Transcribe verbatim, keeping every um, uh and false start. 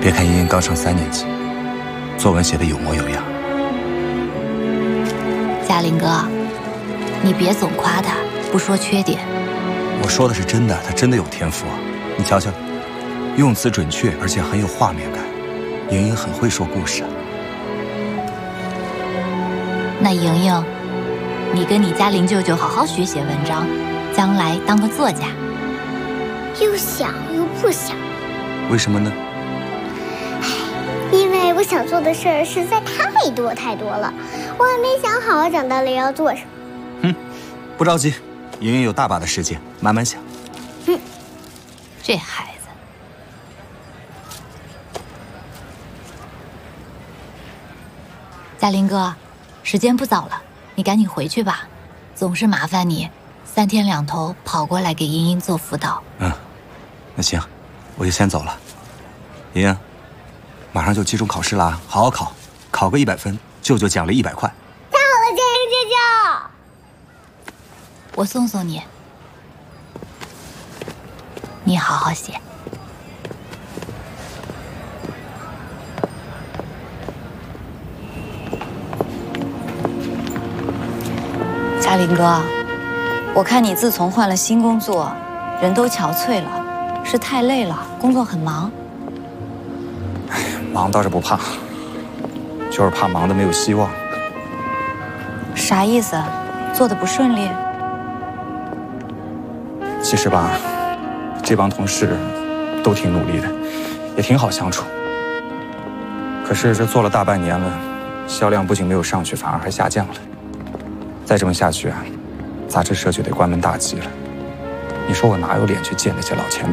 别看茵茵刚上三年级，作文写的有模有样。 嘉林哥，你别总夸她，不说缺点。 我说的是真的，她真的有天赋啊！你瞧瞧，用词准确，而且很有画面感。莹莹很会说故事啊。 那莹莹，你跟你嘉玲舅舅好好学写文章，将来当个作家。 又想又不想。 为什么呢？ 因为我想做的事儿实在太多太多了，我还没想好我长大了要做什么。 嗯，不着急，莹莹有大把的时间，慢慢想。 嗯，这孩子。嘉林哥，时间不早了，你赶紧回去吧。总是麻烦你，三天两头跑过来给茵茵做辅导。 嗯，那行，我就先走了。莹莹。马上就期中考试啦，好好考，考个一百分，舅舅奖励一百块。 太好了，嘉玲舅舅， 我送送你，你好好写。 嘉林哥，我看你自从换了新工作，人都憔悴了，是太累了，工作很忙。 忙倒是不怕，就是怕忙的没有希望。 啥意思？做的不顺利？ 其实吧，这帮同事都挺努力的，也挺好相处。可是这做了大半年了，销量不仅没有上去，反而还下降了。再这么下去啊，杂志社就得关门大吉了。你说我哪有脸去见那些老前辈？